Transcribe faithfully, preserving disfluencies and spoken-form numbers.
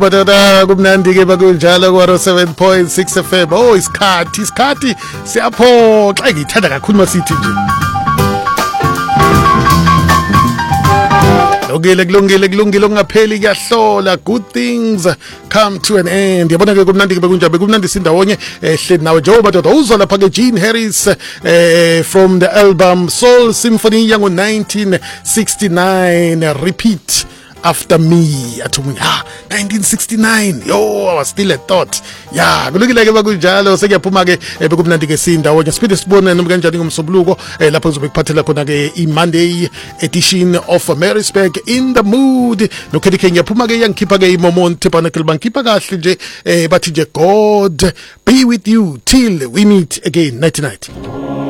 Badada kumnandi ke bakunjalo ku seven point six F M. Oh isikhathi isikhathi siyaphoxa ngithanda kakhulu masithi nje. Kulungile kulungile kulungile ngapheli kuyahlola, good things come to an end. Yabona ke kumnandi ke bekunjabe kumnandi sindawonye ehleli nawe njengoba doda uzwa lapha ke Gene Harris eh from the album Soul Symphony yango nineteen sixty-nine, repeat after me. Athi ha nineteen sixty-nine, yo I was still a thought. Ya kulungile ke bakunjalo sekuyaphuma ke bekumnandi ke sindawonye siphinde sibone noma kanjani ngomsobuluko lapho uzobe kuphathela khona ke i Monday edition of Marisburg in the mood. Nokheli ke ngiyaphuma ke yangikhipha ke imomonti bana ke bangikhipha kahle nje bathi nje God be with you till we meet again. Night night.